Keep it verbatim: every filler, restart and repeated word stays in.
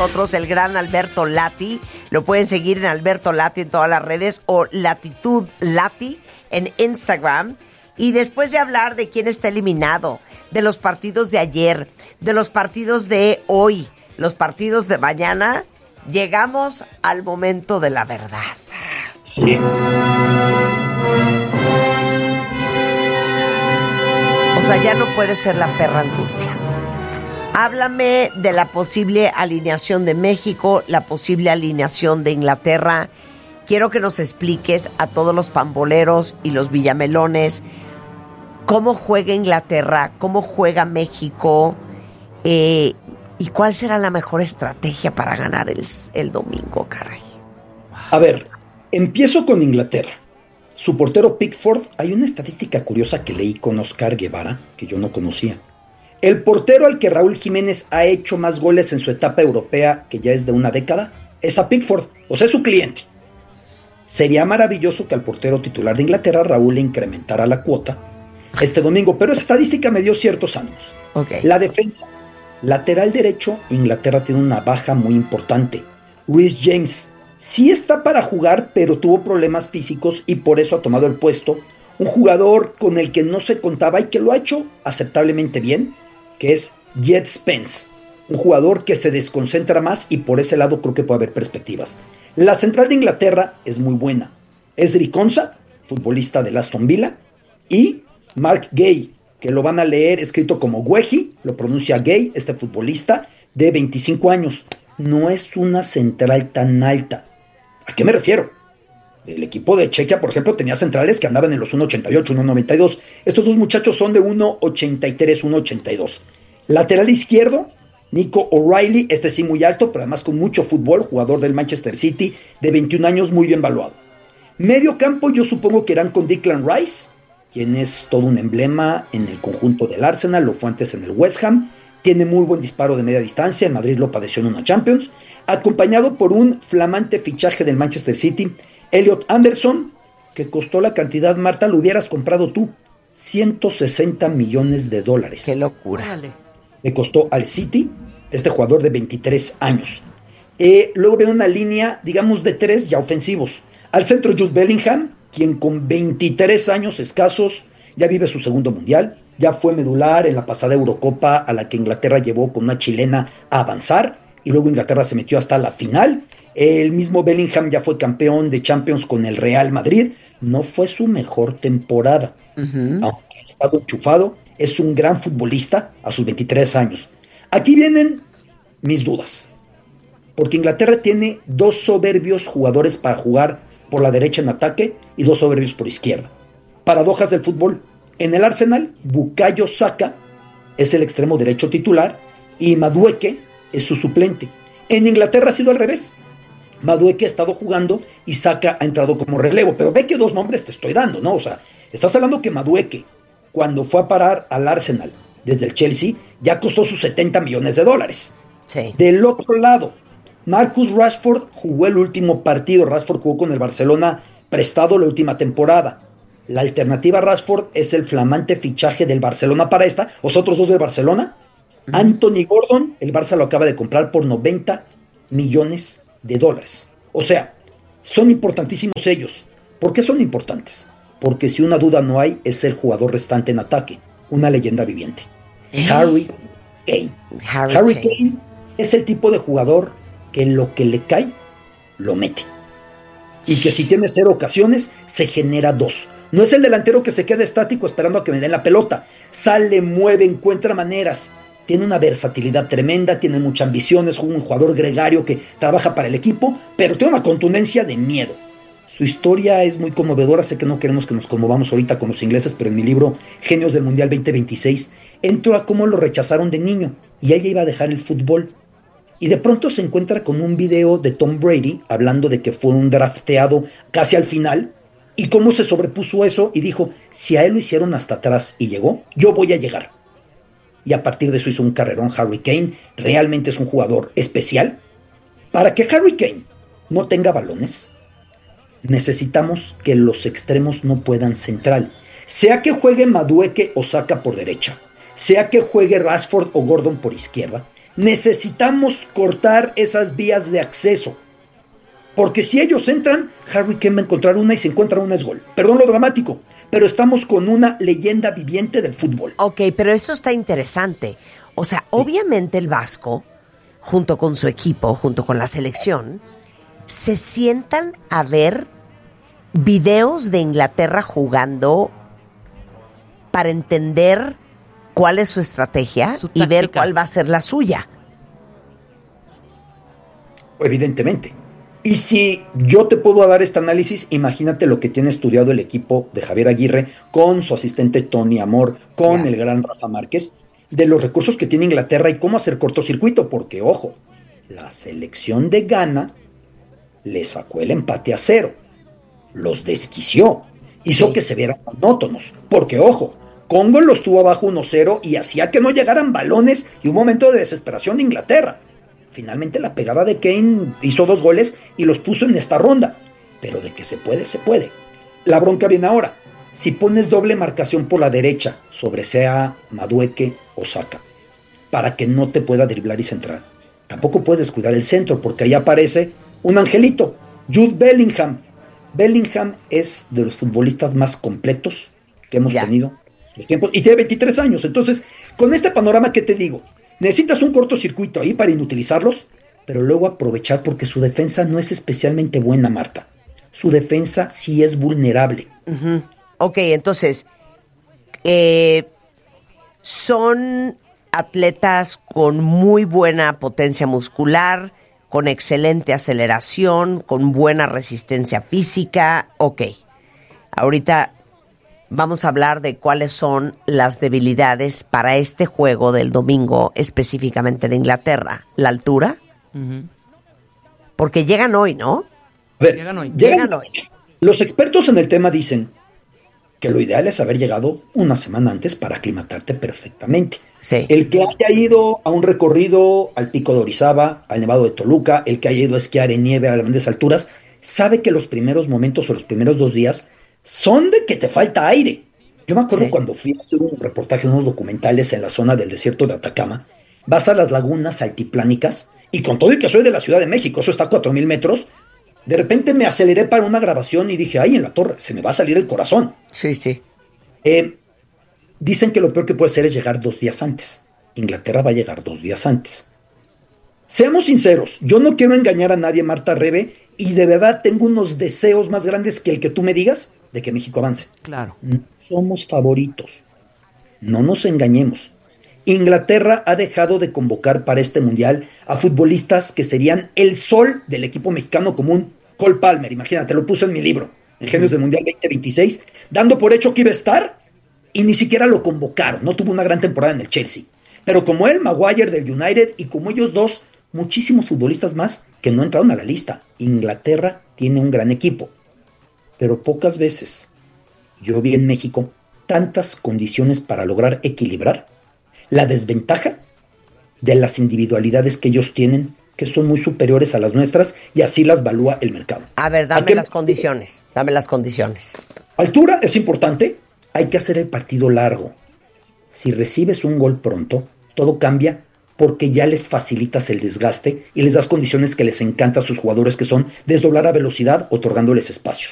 nosotros el gran Alberto Lati. Lo pueden seguir en Alberto Lati en todas las redes o Latitud Lati en Instagram. Y después de hablar de quién está eliminado, de los partidos de ayer, de los partidos de hoy, los partidos de mañana, llegamos al momento de la verdad. Sí. O sea, ya no puede ser la perra angustia. Háblame de la posible alineación de México, la posible alineación de Inglaterra. Quiero que nos expliques a todos los pamboleros y los villamelones cómo juega Inglaterra, cómo juega México, eh, y cuál será la mejor estrategia para ganar el, el domingo, caray. A ver, empiezo con Inglaterra. Su portero Pickford, hay una estadística curiosa que leí con Oscar Guevara, que yo no conocía. El portero al que Raúl Jiménez ha hecho más goles en su etapa europea, que ya es de una década, es a Pickford, o sea, es su cliente. Sería maravilloso que al portero titular de Inglaterra, Raúl, le incrementara la cuota este domingo, pero esa estadística me dio ciertos ánimos. Okay. La defensa. Lateral derecho, Inglaterra tiene una baja muy importante. Reece James sí está para jugar, pero tuvo problemas físicos y por eso ha tomado el puesto un jugador con el que no se contaba y que lo ha hecho aceptablemente bien, que es Jed Spence, un jugador que se desconcentra más y por ese lado creo que puede haber perspectivas. La central de Inglaterra es muy buena. Ezri Konsa, futbolista del Aston Villa, y Mark Gay, que lo van a leer escrito como Guehi, lo pronuncia Gay, este futbolista de veinticinco años. No es una central tan alta. ¿A qué me refiero? El equipo de Chequia, por ejemplo, tenía centrales que andaban en los uno ochenta y ocho, uno noventa y dos. Estos dos muchachos son de uno ochenta y tres, uno ochenta y dos. Lateral izquierdo, Nico O'Reilly, este sí muy alto, pero además con mucho fútbol, jugador del Manchester City, de veintiún años, muy bien valuado. Medio campo, yo supongo que irán con Declan Rice, quien es todo un emblema en el conjunto del Arsenal, lo fue antes en el West Ham, tiene muy buen disparo de media distancia, en Madrid lo padeció en una Champions, acompañado por un flamante fichaje del Manchester City, Elliot Anderson, que costó la cantidad, Marta, lo hubieras comprado tú, ciento sesenta millones de dólares. ¡Qué locura! Le costó al City, este jugador de veintitrés años. Eh, luego viene una línea, digamos, de tres ya ofensivos. Al centro Jude Bellingham, quien con veintitrés años escasos ya vive su segundo mundial, ya fue medular en la pasada Eurocopa a la que Inglaterra llevó con una chilena a avanzar, y luego Inglaterra se metió hasta la final. El mismo Bellingham ya fue campeón de Champions con el Real Madrid. No fue su mejor temporada. Uh-huh. Aunque ha estado enchufado, es un gran futbolista a sus veintitrés años. Aquí vienen mis dudas. Porque Inglaterra tiene dos soberbios jugadores para jugar por la derecha en ataque y dos soberbios por izquierda. Paradojas del fútbol. En el Arsenal, Bukayo Saka es el extremo derecho titular y Madueke es su suplente. En Inglaterra ha sido al revés. Madueke ha estado jugando y Saka ha entrado como relevo. Pero ve que dos nombres te estoy dando, ¿no? O sea, estás hablando que Madueke, cuando fue a parar al Arsenal desde el Chelsea, ya costó sus setenta millones de dólares. Sí. Del otro lado, Marcus Rashford jugó el último partido. Rashford jugó con el Barcelona prestado la última temporada. La alternativa a Rashford es el flamante fichaje del Barcelona para esta. Los otros dos del Barcelona. Uh-huh. Anthony Gordon, el Barça lo acaba de comprar por noventa millones de dólares. O sea, son importantísimos ellos. ¿Por qué son importantes? Porque si una duda no hay, es el jugador restante en ataque. Una leyenda viviente. ¿Eh? Harry Kane. Harry, Harry Kane. Kane es el tipo de jugador que lo que le cae, lo mete. Y que si tiene cero ocasiones, se genera dos. No es el delantero que se queda estático esperando a que me den la pelota. Sale, mueve, encuentra maneras. Tiene una versatilidad tremenda, tiene mucha ambición, es un jugador gregario que trabaja para el equipo, pero tiene una contundencia de miedo. Su historia es muy conmovedora, sé que no queremos que nos conmovamos ahorita con los ingleses, pero en mi libro Genios del Mundial veinte veintiséis entro a cómo lo rechazaron de niño y ella iba a dejar el fútbol. Y de pronto se encuentra con un video de Tom Brady hablando de que fue un drafteado casi al final y cómo se sobrepuso eso y dijo, si a él lo hicieron hasta atrás y llegó, yo voy a llegar. Y a partir de eso hizo un carrerón. Harry Kane realmente es un jugador especial. Para que Harry Kane no tenga balones, necesitamos que los extremos no puedan central. Sea que juegue Madueke o Saka por derecha, sea que juegue Rashford o Gordon por izquierda, Necesitamos cortar esas vías de acceso. Porque si ellos entran, Harry Kane va a encontrar una y si encuentra una es gol. Perdón lo dramático, pero estamos con una leyenda viviente del fútbol. Ok, pero eso está interesante. O sea, sí. Obviamente el Vasco, junto con su equipo, junto con la selección, se sientan a ver videos de Inglaterra jugando para entender cuál es su estrategia su y ver cuál va a ser la suya. Evidentemente. Y si yo te puedo dar este análisis, imagínate lo que tiene estudiado el equipo de Javier Aguirre con su asistente Tony Amor, con yeah. el gran Rafa Márquez, de los recursos que tiene Inglaterra y cómo hacer cortocircuito, porque ojo, la selección de Ghana le sacó el empate a cero, los desquició, hizo sí. que se vieran monótonos, porque ojo, Congo los tuvo abajo uno cero y hacía que no llegaran balones y un momento de desesperación de Inglaterra. Finalmente la pegada de Kane hizo dos goles y los puso en esta ronda. Pero de que se puede, se puede. La bronca viene ahora. Si pones doble marcación por la derecha sobre sea Madueke o Saka, para que no te pueda driblar y centrar, tampoco puedes cuidar el centro, porque ahí aparece un angelito, Jude Bellingham. Bellingham es de los futbolistas más completos que hemos yeah. tenido en los tiempos, y tiene veintitrés años. Entonces, con este panorama, ¿qué te digo? Necesitas un cortocircuito ahí para inutilizarlos, pero luego aprovechar porque su defensa no es especialmente buena, Marta. Su defensa sí es vulnerable. Uh-huh. Ok, entonces, eh, son atletas con muy buena potencia muscular, con excelente aceleración, con buena resistencia física. Ok, ahorita vamos a hablar de cuáles son las debilidades para este juego del domingo, específicamente de Inglaterra. ¿La altura? Uh-huh. Porque llegan hoy, ¿no? A ver, llegan hoy. Llegan, llegan hoy. Los expertos en el tema dicen que lo ideal es haber llegado una semana antes para aclimatarte perfectamente. Sí. El que haya ido a un recorrido al Pico de Orizaba, al Nevado de Toluca, el que haya ido a esquiar en nieve a grandes alturas, sabe que los primeros momentos o los primeros dos días son de que te falta aire. Yo me acuerdo sí. cuando fui a hacer un reportaje en unos documentales en la zona del desierto de Atacama, vas a las lagunas altiplánicas, y con todo y que soy de la Ciudad de México, eso está a cuatro mil metros, de repente me aceleré para una grabación y dije, ay, en la torre, se me va a salir el corazón. Sí, sí. Eh, dicen que lo peor que puede ser es llegar dos días antes. Inglaterra va a llegar dos días antes. Seamos sinceros, yo no quiero engañar a nadie, Marta Rebe, y de verdad tengo unos deseos más grandes que el que tú me digas de que México avance. Claro. No somos favoritos. No nos engañemos. Inglaterra ha dejado de convocar para este mundial a futbolistas que serían el sol del equipo mexicano común. Cole Palmer, imagínate, lo puso en mi libro, Ingenios del Mundial veinte veintiséis, dando por hecho que iba a estar y ni siquiera lo convocaron. No tuvo una gran temporada en el Chelsea. Pero como él, Maguire del United, y como ellos dos, muchísimos futbolistas más que no entraron a la lista. Inglaterra tiene un gran equipo, pero pocas veces yo vi en México tantas condiciones para lograr equilibrar la desventaja de las individualidades que ellos tienen, que son muy superiores a las nuestras, y así las valúa el mercado. A ver, dame ¿A las condiciones, dame las condiciones. Altura es importante, hay que hacer el partido largo. Si recibes un gol pronto, todo cambia porque ya les facilitas el desgaste y les das condiciones que les encanta a sus jugadores, que son desdoblar a velocidad, otorgándoles espacios.